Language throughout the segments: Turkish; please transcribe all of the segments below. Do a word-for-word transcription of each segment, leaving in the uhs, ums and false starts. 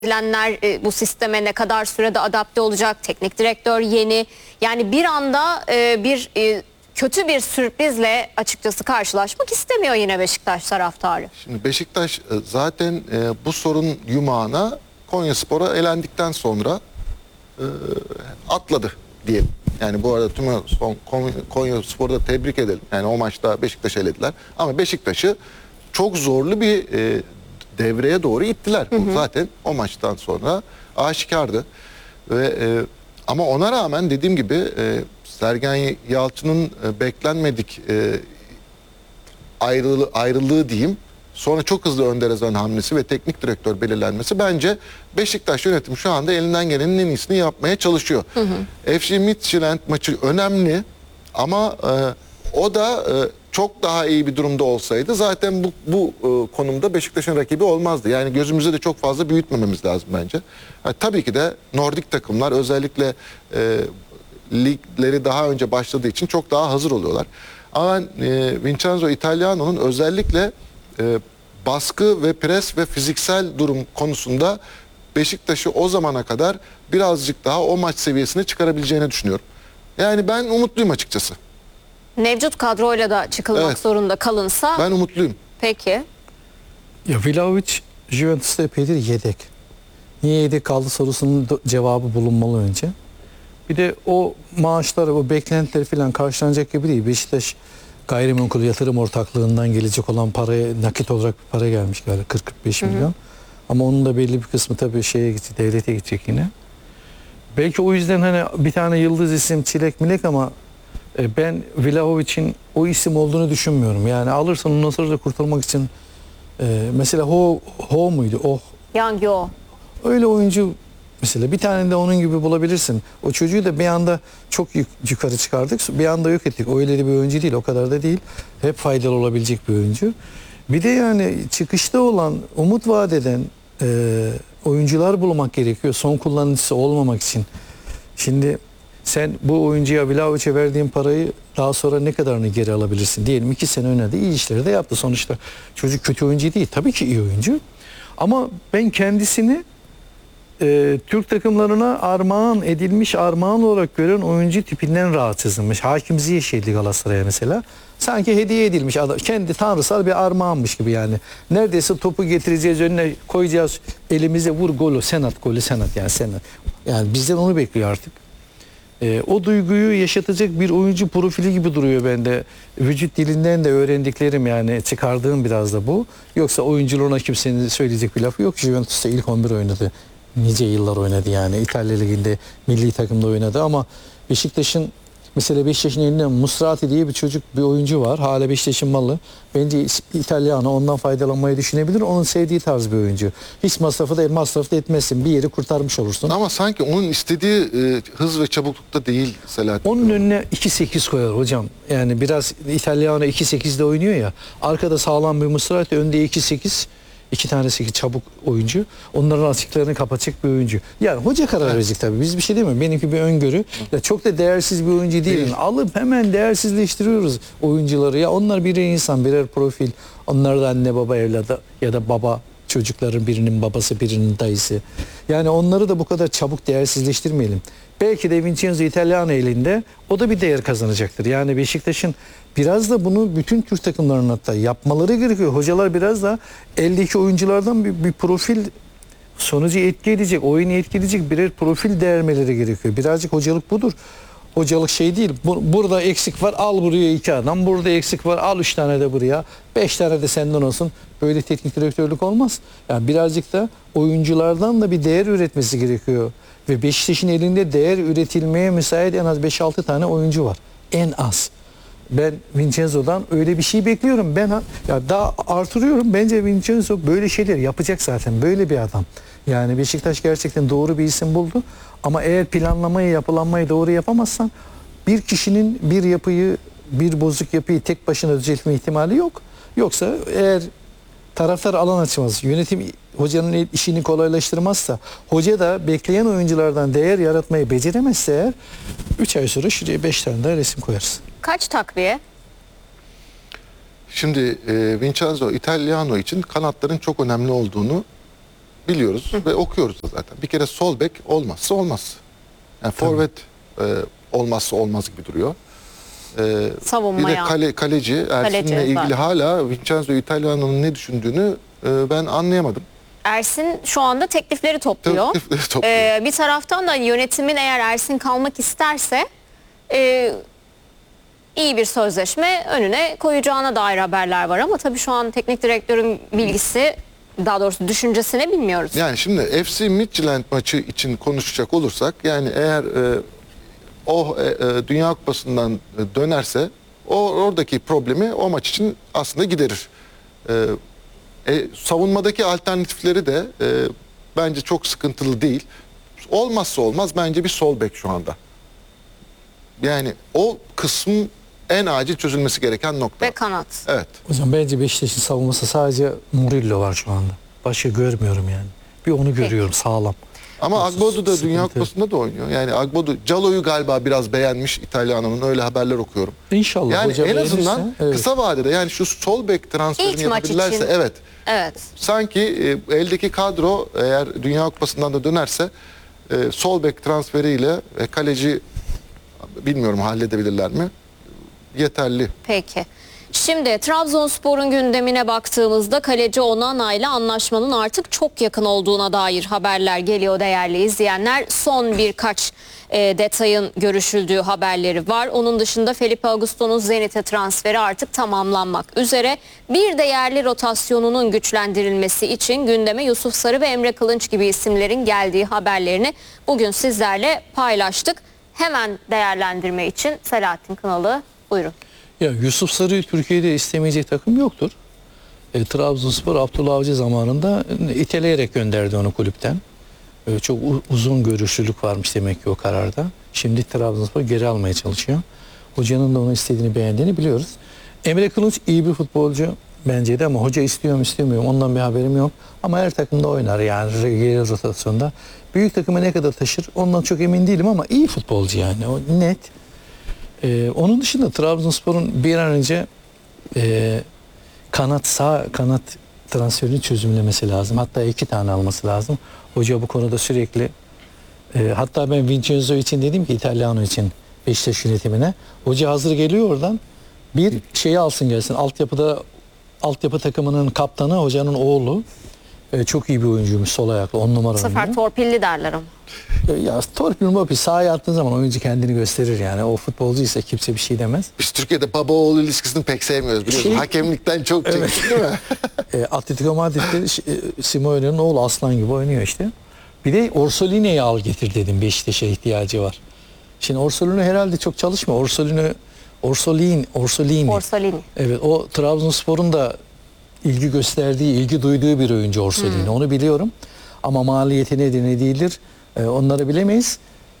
edilenler e, bu sisteme ne kadar sürede adapte olacak? Teknik direktör yeni. Yani bir anda e, bir e, kötü bir sürprizle açıkçası karşılaşmak istemiyor yine Beşiktaş taraftarı. Şimdi Beşiktaş e, zaten e, bu sorun yumağına Konyaspor'a elendikten sonra e, atladı diyelim. Yani bu arada tüm son Konyaspor'u da tebrik edelim. Yani o maçta Beşiktaş'ı elediler. Ama Beşiktaş'ı çok zorlu bir e, devreye doğru ittiler. Hı hı. Bu zaten o maçtan sonra aşikardı. Ve e, ama ona rağmen dediğim gibi e, Sergen Yalçın'ın e, beklenmedik e, ayrılığı, ayrılığı diyeyim. Sonra çok hızlı Önder Özen hamlesi ve teknik direktör belirlenmesi bence Beşiktaş yönetimi şu anda elinden gelenin en iyisini yapmaya çalışıyor. Hı hı. F C Midtjylland maçı önemli ama e, o da e, çok daha iyi bir durumda olsaydı zaten bu, bu e, konumda Beşiktaş'ın rakibi olmazdı. Yani gözümüzde de çok fazla büyütmememiz lazım bence. Yani tabii ki de Nordik takımlar özellikle e, ligleri daha önce başladığı için çok daha hazır oluyorlar. Ama e, Vincenzo Italiano'nun özellikle e, baskı ve pres ve fiziksel durum konusunda Beşiktaş'ı o zamana kadar birazcık daha o maç seviyesine çıkarabileceğini düşünüyorum. Yani ben umutluyum açıkçası. Mevcut kadroyla da çıkılmak Evet. zorunda kalınsa. Ben umutluyum. Peki. Ya Vlahovic Juventus'ta epeydir yedek. Niye yedek kaldı sorusunun cevabı bulunmalı önce. Bir de o maaşlar, o beklentiler falan karşılanacak gibi değil. Beşiktaş gayrimenkul yatırım ortaklığından gelecek olan paraya nakit olarak bir para gelmiş galiba kırk kırk beş milyon. Hı hı. Ama onun da belli bir kısmı tabii şeye gidecek, devlete gidecek yine. Belki o yüzden hani bir tane yıldız isim Çilek Milek ama ben Vlahovic'in o isim olduğunu düşünmüyorum. Yani alırsan ondan sonra da kurtulmak için e, mesela Ho, Ho muydu? Oh. Yang Yo. Öyle oyuncu mesela bir tane de onun gibi bulabilirsin. O çocuğu da bir anda çok yukarı çıkardık. Bir anda yok ettik. Öyle de bir oyuncu değil. O kadar da değil. Hep faydalı olabilecek bir oyuncu. Bir de yani çıkışta olan, umut vaat eden e, oyuncular bulmak gerekiyor. Son kullanıcısı olmamak için. Şimdi sen bu oyuncuya Vlahovic'e verdiğin parayı daha sonra ne kadarını geri alabilirsin? Diyelim iki sene oynadı. İyi işleri de yaptı. Sonuçta çocuk kötü oyuncu değil. Tabii ki iyi oyuncu. Ama ben kendisini e, Türk takımlarına armağan edilmiş armağan olarak gören oyuncu tipinden rahatsızmış. Hakim Ziyech'iydi Galatasaray'a mesela. Sanki hediye edilmiş adam. Kendi tanrısal bir armağanmış gibi yani. Neredeyse topu getireceğiz önüne koyacağız. Elimize vur golü sen at golü sen at yani sen at. Yani bizden onu bekliyor artık. E, o duyguyu yaşatacak bir oyuncu profili gibi duruyor bende. Vücut dilinden de öğrendiklerim yani çıkardığım biraz da bu. Yoksa oyunculuğuna kimsenin söyleyecek bir lafı yok. Juventus'ta ilk on bir oynadı. Nice yıllar oynadı yani. İtalya Ligi'nde milli takımda oynadı ama Beşiktaş'ın mesela Beşiktaş'ın elinde Musrati diye bir çocuk bir oyuncu var. Hala Beşiktaş'ın malı. Bence İtalyano ondan faydalanmayı düşünebilir. Onun sevdiği tarz bir oyuncu. Hiç masrafı da masrafı da etmezsin. Bir yeri kurtarmış olursun. Ama sanki onun istediği e, hız ve çabuklukta değil Selahattin. Onun önüne iki sekiz koyar hocam. Yani biraz İtalyano iki sekizde oynuyor ya. Arkada sağlam bir Musrati, önde iki sekiz. İki tanesi çabuk oyuncu. Onların açıklarını kapatacak bir oyuncu. Yani hoca karar evet. verecek tabii. Biz bir şey demiyoruz. Benimki bir öngörü. Ya çok da değersiz bir oyuncu değil. değil. Alıp hemen değersizleştiriyoruz oyuncuları. Ya onlar birer insan, birer profil. Onlar da anne baba evladı ya da baba çocukların birinin babası, birinin dayısı. Yani onları da bu kadar çabuk değersizleştirmeyelim. Belki de Vincenzo Italiano elinde o da bir değer kazanacaktır. Yani Beşiktaş'ın biraz da bunu bütün Türk takımlarının hatta yapmaları gerekiyor. Hocalar biraz da eldeki oyunculardan bir, bir profil sonucu etki edecek, oyunu etki edecek birer profil değermeleri gerekiyor. Birazcık hocalık budur. Hocalık şey değil. Burada eksik var al buraya iki adam. Burada eksik var al üç tane de buraya. Beş tane de senden olsun. Böyle teknik direktörlük olmaz. Yani birazcık da oyunculardan da bir değer üretmesi gerekiyor. Ve Beşiktaş'ın elinde değer üretilmeye müsait en az beş altı tane oyuncu var. En az. Ben Vincenzo'dan öyle bir şey bekliyorum. Ben ya daha artırıyorum. Bence Vincenzo böyle şeyler yapacak zaten. Böyle bir adam. Yani Beşiktaş gerçekten doğru bir isim buldu. Ama eğer planlamayı, yapılanmayı doğru yapamazsan bir kişinin bir yapıyı, bir bozuk yapıyı tek başına düzeltme ihtimali yok. Yoksa eğer taraftar alan açmaz, yönetim hocanın işini kolaylaştırmazsa, hoca da bekleyen oyunculardan değer yaratmayı beceremezse eğer üç ay sonra şuraya beş tane daha resim koyarız. Kaç takviye? Şimdi e, Vincenzo Italiano için kanatların çok önemli olduğunu biliyoruz ve okuyoruz da zaten. Bir kere sol bek olmazsa olmaz. Yani forvet e, olmazsa olmaz gibi duruyor. E, Savunmaya. Bir de kale, kaleci Ersin'le Kaleci, ilgili zaten. hala Vincenzo Italiano'nun ne düşündüğünü e, ben anlayamadım. Ersin şu anda teklifleri topluyor. Teklifleri topluyor. Ee, bir taraftan da yönetimin eğer Ersin kalmak isterse e, iyi bir sözleşme önüne koyacağına dair haberler var ama tabii şu an teknik direktörün bilgisi, daha doğrusu düşüncesini bilmiyoruz. Yani şimdi F C Midtjylland maçı için konuşacak olursak, yani eğer e, o e, e, Dünya Kupası'ndan e, dönerse o oradaki problemi o maç için aslında giderir. E, e, savunmadaki alternatifleri de e, bence çok sıkıntılı değil. Olmazsa olmaz bence bir sol bek şu anda. Yani o kısmın en acil çözülmesi gereken nokta. Ve kanat. Evet. Hocam bence Beşiktaş'ın savunması sadece Murillo var şu anda. Başka görmüyorum yani. Bir onu görüyorum sağlam. Ama Agbodu da Sıkıntı. Dünya Kupası'nda da oynuyor. Yani Agbodu, Calo'yu galiba biraz beğenmiş İtalyana'nın, öyle haberler okuyorum. İnşallah Yani hocam en beğenirse, azından evet. kısa vadede, yani şu sol bek transferini İlk maç yapabilirlerse için. evet. Evet. Sanki e, eldeki kadro eğer Dünya Kupası'ndan da dönerse e, sol bek transferiyle ve kaleci, bilmiyorum halledebilirler mi? Yeterli. Peki. Şimdi Trabzonspor'un gündemine baktığımızda kaleci Onana ile anlaşmanın artık çok yakın olduğuna dair haberler geliyor değerli izleyenler. Son birkaç e, detayın görüşüldüğü haberleri var. Onun dışında Felipe Augusto'nun Zenit'e transferi artık tamamlanmak üzere. Bir de yerli rotasyonunun güçlendirilmesi için gündeme Yusuf Sarı ve Emre Kılınç gibi isimlerin geldiği haberlerini bugün sizlerle paylaştık. Hemen değerlendirme için Selahattin Kınalı, buyurun. Ya Yusuf Sarı'yı Türkiye'de istemeyecek takım yoktur. E, Trabzonspor Abdullah Avcı zamanında iteleyerek gönderdi onu kulüpten. E, çok u- uzun görüşlülük varmış demek ki o kararda. Şimdi Trabzonspor geri almaya çalışıyor. Hocanın da onu istediğini, beğendiğini biliyoruz. Emre Kılınç iyi bir futbolcu bence de, ama hoca istiyor mu istemiyor mu ondan bir haberim yok. Ama her takımda oynar yani geri rotasyonda. Büyük takımı ne kadar taşır ondan çok emin değilim ama iyi futbolcu yani, o net. Ee, onun dışında Trabzonspor'un bir an önce e, kanat sağ kanat transferini çözümlemesi lazım. Hatta iki tane alması lazım. Hoca bu konuda sürekli e, hatta ben Vincenzo için dedim ki İtalyano için Beşiktaş yönetimine, hoca hazır geliyor oradan, bir şeyi alsın gelsin. Altyapıda altyapı takımının kaptanı hocanın oğlu. E, çok iyi bir oyuncuymuş, sol ayaklı, on numara Bu sefer oynuyor. torpilli derler ama. Ya torpil mobil sahaya attığın zaman oyuncu kendini gösterir yani. O futbolcuysa kimse bir şey demez. Biz Türkiye'de baba oğul ilişkisini pek sevmiyoruz, biliyorsun. Şey- Hakemlikten çok Evet. çektik değil mi? E, Atletico Madrid'de e, Simeone'nin oğlu aslan gibi oynuyor işte. Bir de Orsolini'yi al getir dedim, Beşiktaş'a ihtiyacı var. Şimdi Orsolini herhalde çok çalışmıyor. Orsolini, Orsolini, Orsolini. Orsolini. Evet, o Trabzonspor'un da ilgi gösterdiği, ilgi duyduğu bir oyuncu Orsolini. Onu biliyorum. Ama maliyeti nedir ne değildir e, onları bilemeyiz.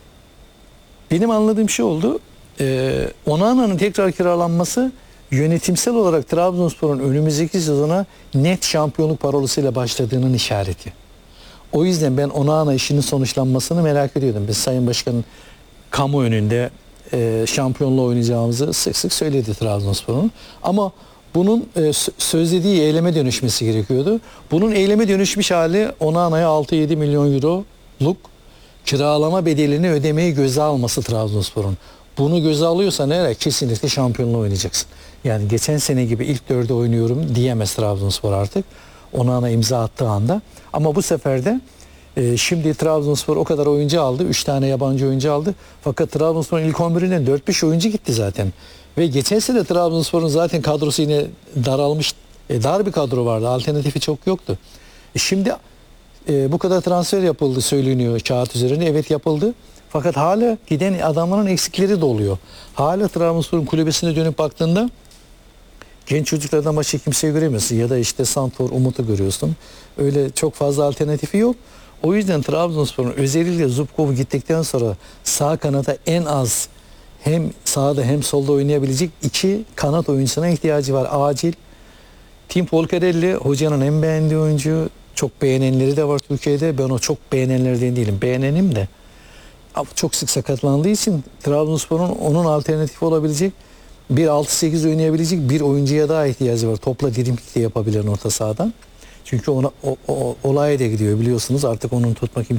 Benim anladığım şey oldu. E, Onana'nın tekrar kiralanması yönetimsel olarak Trabzonspor'un önümüzdeki sezona net şampiyonluk parolasıyla başladığının işareti. O yüzden ben Onana işinin sonuçlanmasını merak ediyordum. Biz Sayın Başkan'ın kamu önünde e, şampiyonluğa oynayacağımızı sık sık söyledi Trabzonspor'un. Ama bunun e, sö- sözlediği eyleme dönüşmesi gerekiyordu. Bunun eyleme dönüşmüş hali Onana'ya altı yedi milyon euroluk kiralama bedelini ödemeyi göze alması Trabzonspor'un. Bunu göze alıyorsa nereye? Kesinlikle şampiyonluğa oynayacaksın. Yani geçen sene gibi ilk dörde oynuyorum diyemez Trabzonspor artık. Onana imza attığı anda. Ama bu sefer de e, şimdi Trabzonspor o kadar oyuncu aldı. üç tane yabancı oyuncu aldı. Fakat Trabzonspor'un ilk on birinden dört beş oyuncu gitti zaten. Ve geçen sene Trabzonspor'un zaten kadrosu yine daralmış. E, dar bir kadro vardı. Alternatifi çok yoktu. E, şimdi e, bu kadar transfer yapıldı söyleniyor kağıt üzerinde. Evet, yapıldı. Fakat hala giden adamların eksikleri de oluyor. Hala Trabzonspor'un kulübesine dönüp baktığında genç çocuklardan başka kimseyi göremiyorsun. Ya da işte Santor, Umut'u görüyorsun. Öyle çok fazla alternatifi yok. O yüzden Trabzonspor'un özellikle Zubkov gittikten sonra sağ kanata en az hem sağda hem solda oynayabilecek iki kanat oyuncusuna ihtiyacı var. Acil. Tim Polkarelli hocanın en beğendiği oyuncu. Çok beğenenleri de var Türkiye'de. Ben o çok beğenenlerden değilim. Beğenenim de. Ama çok sık sakatlandığı için Trabzonspor'un onun alternatifi olabilecek bir altı sekiz oynayabilecek bir oyuncuya daha ihtiyacı var. Topla dirimlik de yapabilen orta sahadan. Çünkü ona o, o, olaya da gidiyor biliyorsunuz, artık onun tutmak